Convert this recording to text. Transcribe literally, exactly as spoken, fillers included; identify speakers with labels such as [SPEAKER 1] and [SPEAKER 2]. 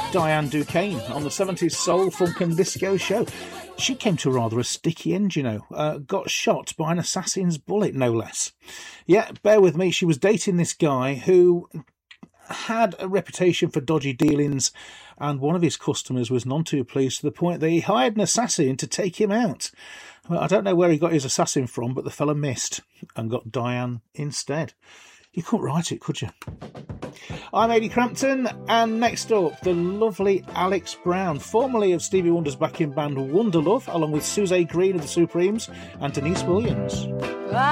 [SPEAKER 1] Diane Duquesne on the seventies soul, funk and disco show. She came to rather a sticky end, you know. Uh, got shot by an assassin's bullet, no less. Yeah, bear with me. She was dating this guy who had a reputation for dodgy dealings, and one of his customers was none too pleased to the point that he hired an assassin to take him out. Well, I don't know where he got his assassin from, but the fella missed and got Diane instead. You couldn't write it, could you? I'm Ady Crampton, and next up, the lovely Alex Brown, formerly of Stevie Wonder's backing band Wonderlove, along with Suze Green of the Supremes and Denise Williams.